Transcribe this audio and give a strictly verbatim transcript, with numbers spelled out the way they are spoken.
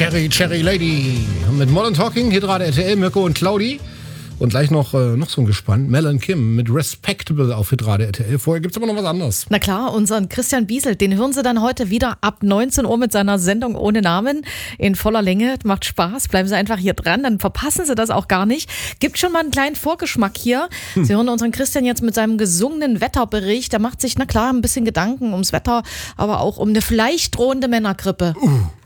Cherry, Cherry Lady. Mit Modern Talking, hier gerade R T L, Mirko und Claudi. Und gleich noch, äh, noch so ein Gespann. Mel und Kim mit Respectable auf Hitradio R T L. Vorher gibt's aber noch was anderes. Na klar, unseren Christian Biesel, den hören Sie dann heute wieder ab neunzehn Uhr mit seiner Sendung ohne Namen in voller Länge. Macht Spaß, bleiben Sie einfach hier dran, dann verpassen Sie das auch gar nicht. Gibt schon mal einen kleinen Vorgeschmack hier. Hm. Sie hören unseren Christian jetzt mit seinem gesungenen Wetterbericht. Der macht sich, na klar, ein bisschen Gedanken ums Wetter, aber auch um eine vielleicht drohende Männergrippe. Uh.